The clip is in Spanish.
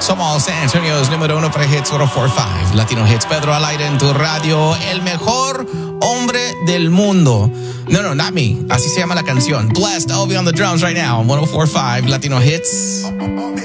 Somos San Antonio's número uno para Hits 104.5 Latino Hits. Pedro al aire en tu radio, el mejor hombre del mundo. No, not me. Así se llama la canción. Blessed, Obi on the drums right now. 104.5 Latino Hits.